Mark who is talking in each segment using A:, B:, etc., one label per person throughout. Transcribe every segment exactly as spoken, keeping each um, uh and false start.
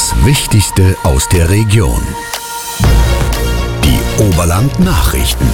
A: Das Wichtigste aus der Region. Die Oberland-Nachrichten.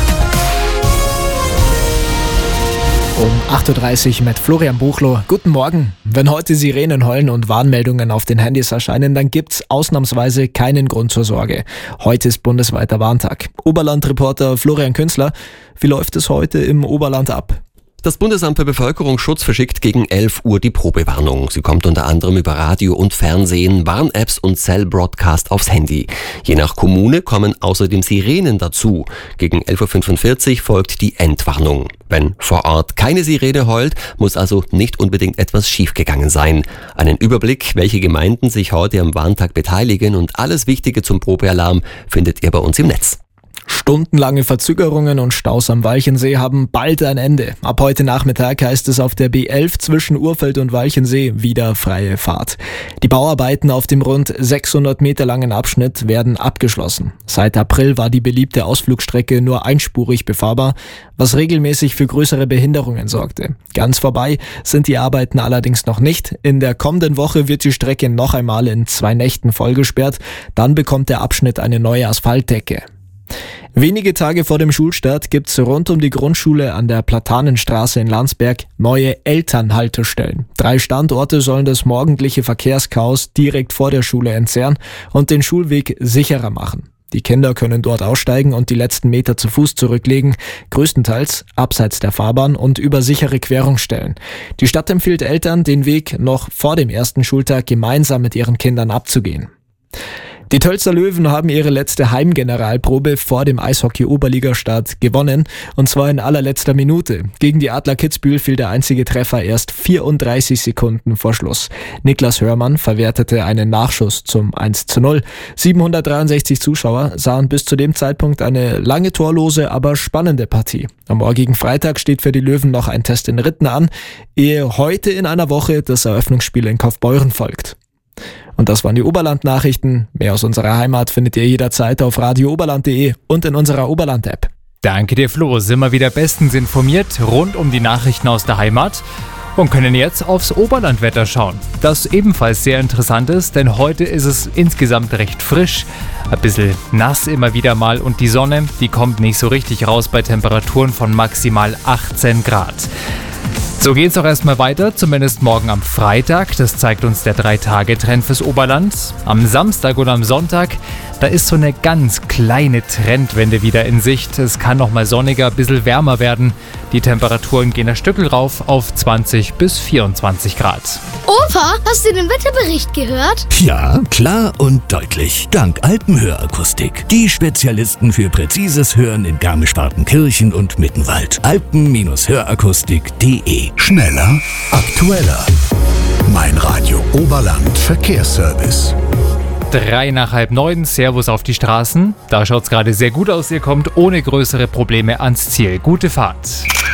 B: Um acht Uhr dreißig mit Florian Buchloh. Guten Morgen. Wenn heute Sirenen heulen und Warnmeldungen auf den Handys erscheinen, dann gibt's ausnahmsweise keinen Grund zur Sorge. Heute ist bundesweiter Warntag. Oberland-Reporter Florian Künzler, wie läuft es heute im Oberland ab?
C: Das Bundesamt für Bevölkerungsschutz verschickt gegen elf Uhr die Probewarnung. Sie kommt unter anderem über Radio und Fernsehen, Warn-Apps und Cell-Broadcast aufs Handy. Je nach Kommune kommen außerdem Sirenen dazu. Gegen elf Uhr fünfundvierzig folgt die Endwarnung. Wenn vor Ort keine Sirene heult, muss also nicht unbedingt etwas schiefgegangen sein. Einen Überblick, welche Gemeinden sich heute am Warntag beteiligen und alles Wichtige zum Probealarm findet ihr bei uns im Netz.
B: Stundenlange Verzögerungen und Staus am Walchensee haben bald ein Ende. Ab heute Nachmittag heißt es auf der B elf zwischen Urfeld und Walchensee wieder freie Fahrt. Die Bauarbeiten auf dem rund sechshundert Meter langen Abschnitt werden abgeschlossen. Seit April war die beliebte Ausflugstrecke nur einspurig befahrbar, was regelmäßig für größere Behinderungen sorgte. Ganz vorbei sind die Arbeiten allerdings noch nicht. In der kommenden Woche wird die Strecke noch einmal in zwei Nächten vollgesperrt. Dann bekommt der Abschnitt eine neue Asphaltdecke. Wenige Tage vor dem Schulstart gibt's rund um die Grundschule an der Platanenstraße in Landsberg neue Elternhaltestellen. Drei Standorte sollen das morgendliche Verkehrschaos direkt vor der Schule entzerren und den Schulweg sicherer machen. Die Kinder können dort aussteigen und die letzten Meter zu Fuß zurücklegen, größtenteils abseits der Fahrbahn und über sichere Querungsstellen. Die Stadt empfiehlt Eltern, den Weg noch vor dem ersten Schultag gemeinsam mit ihren Kindern abzugehen. Die Tölzer Löwen haben ihre letzte Heimgeneralprobe vor dem Eishockey-Oberligastart gewonnen, und zwar in allerletzter Minute. Gegen die Adler Kitzbühel fiel der einzige Treffer erst vierunddreißig Sekunden vor Schluss. Niklas Hörmann verwertete einen Nachschuss zum eins zu null. siebenhundertdreiundsechzig Zuschauer sahen bis zu dem Zeitpunkt eine lange torlose, aber spannende Partie. Am morgigen Freitag steht für die Löwen noch ein Test in Ritten an, ehe heute in einer Woche das Eröffnungsspiel in Kaufbeuren folgt. Und das waren die Oberland-Nachrichten. Mehr aus unserer Heimat findet ihr jederzeit auf radio oberland punkt de und in unserer Oberland-App.
D: Danke dir, Flo. Sind wir wieder bestens informiert rund um die Nachrichten aus der Heimat und können jetzt aufs Oberlandwetter schauen. Das ebenfalls sehr interessant ist, denn heute ist es insgesamt recht frisch. Ein bisschen nass immer wieder mal und die Sonne, die kommt nicht so richtig raus bei Temperaturen von maximal achtzehn Grad. So geht's auch erstmal weiter, zumindest morgen am Freitag. Das zeigt uns der drei Tage Trend fürs Oberland. Am Samstag und am Sonntag, da ist so eine ganz kleine Trendwende wieder in Sicht. Es kann noch mal sonniger, ein bisschen wärmer werden. Die Temperaturen gehen ein Stückel rauf auf zwanzig bis vierundzwanzig Grad.
E: Opa, hast du den Wetterbericht gehört?
A: Ja, klar und deutlich. Dank Alpenhörakustik. Die Spezialisten für präzises Hören in Garmisch-Partenkirchen und Mittenwald. alpen hörakustik punkt de. Schneller, aktueller. Mein Radio Oberland Verkehrsservice.
D: Drei nach halb neun, Servus auf die Straßen. Da schaut's gerade sehr gut aus, ihr kommt ohne größere Probleme ans Ziel. Gute Fahrt.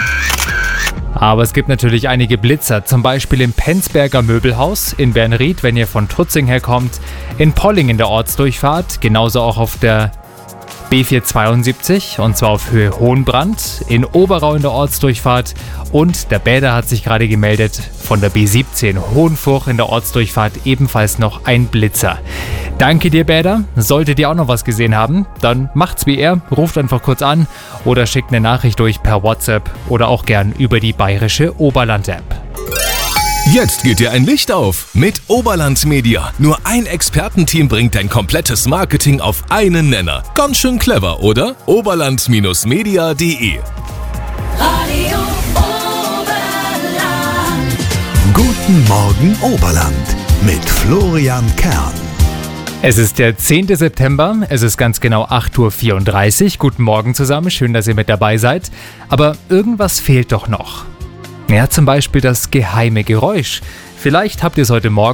D: Aber es gibt natürlich einige Blitzer, zum Beispiel im Penzberger Möbelhaus, in Bernried, wenn ihr von Tutzing herkommt, in Polling in der Ortsdurchfahrt, genauso auch auf der B vierhundertzweiundsiebzig und zwar auf Höhe Hohenbrand, in Oberau in der Ortsdurchfahrt und der Bäder hat sich gerade gemeldet von der B siebzehn Hohenfurch in der Ortsdurchfahrt ebenfalls noch ein Blitzer. Danke dir, Bäder. Solltet ihr auch noch was gesehen haben, dann macht's wie er, ruft einfach kurz an oder schickt eine Nachricht durch per WhatsApp oder auch gern über die bayerische Oberland-App.
F: Jetzt geht dir ein Licht auf mit Oberland Media. Nur ein Expertenteam bringt dein komplettes Marketing auf einen Nenner. Ganz schön clever, oder? oberland media punkt de.
G: Radio Oberland.
A: Guten Morgen Oberland mit Florian Kern.
D: Es ist der zehnte September, es ist ganz genau acht Uhr vierunddreißig. Guten Morgen zusammen, schön, dass ihr mit dabei seid. Aber irgendwas fehlt doch noch. Ja, zum Beispiel das geheime Geräusch. Vielleicht habt ihr es heute Morgen